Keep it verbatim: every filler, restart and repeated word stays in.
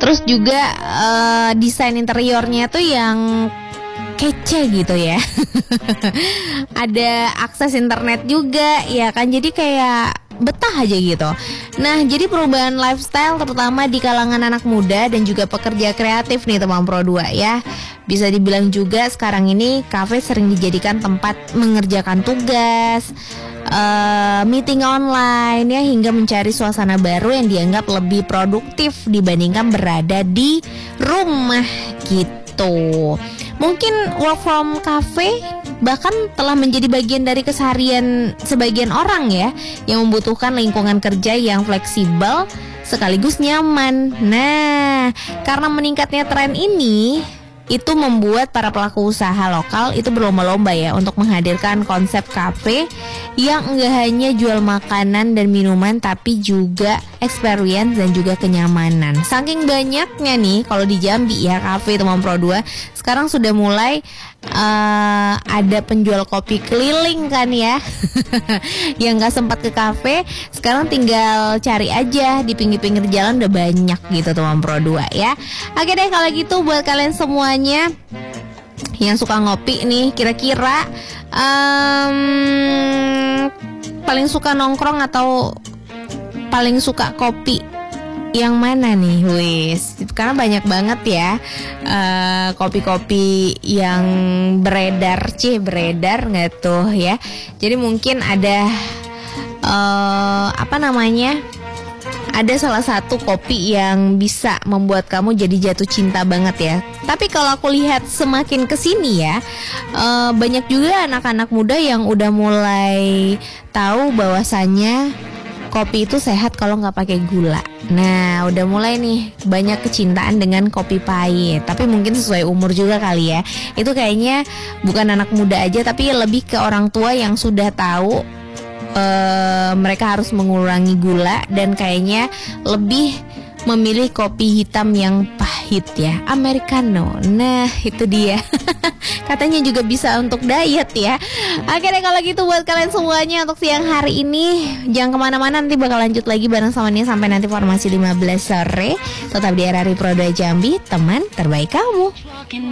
Terus juga uh, desain interiornya tuh yang kece gitu ya. Ada akses internet juga ya kan, jadi kayak betah aja gitu. Nah, jadi perubahan lifestyle terutama di kalangan anak muda dan juga pekerja kreatif nih teman Pro dua ya. Bisa dibilang juga sekarang ini kafe sering dijadikan tempat mengerjakan tugas, uh, meeting online ya, hingga mencari suasana baru yang dianggap lebih produktif dibandingkan berada di rumah gitu. Mungkin work from cafe bahkan telah menjadi bagian dari keseharian sebagian orang ya, yang membutuhkan lingkungan kerja yang fleksibel sekaligus nyaman. Nah, karena meningkatnya tren ini, itu membuat para pelaku usaha lokal itu berlomba-lomba ya untuk menghadirkan konsep kafe yang enggak hanya jual makanan dan minuman, tapi juga experience dan juga kenyamanan. Saking banyaknya nih kalau di Jambi ya kafe teman Pro dua, sekarang sudah mulai uh, ada penjual kopi keliling kan ya. Yang gak sempat ke kafe sekarang tinggal cari aja di pinggir-pinggir jalan, udah banyak gitu teman Pro dua ya. Oke deh kalau gitu, buat kalian semuanya yang suka ngopi nih, kira-kira um, paling suka nongkrong atau paling suka kopi yang mana nih? Wis, karena banyak banget ya uh, kopi-kopi yang beredar, cih beredar nggak tuh ya. Jadi mungkin ada uh, apa namanya? Ada salah satu kopi yang bisa membuat kamu jadi jatuh cinta banget ya. Tapi kalau aku lihat semakin kesini ya, uh, banyak juga anak-anak muda yang udah mulai tahu bahwasannya kopi itu sehat kalau nggak pakai gula. Nah, udah mulai nih banyak kecintaan dengan kopi pahit. Tapi mungkin sesuai umur juga kali ya. Itu kayaknya bukan anak muda aja, tapi lebih ke orang tua yang sudah tahu uh, mereka harus mengurangi gula dan kayaknya lebih memilih kopi hitam yang pahit ya, americano. Nah, itu dia. Katanya juga bisa untuk diet ya. Oke deh kalau gitu, buat kalian semuanya untuk siang hari ini jangan kemana-mana, nanti bakal lanjut lagi bareng sama Nia sampai nanti formasi lima belas sore. Tetap di R R I Pro dua Jambi, teman terbaik kamu.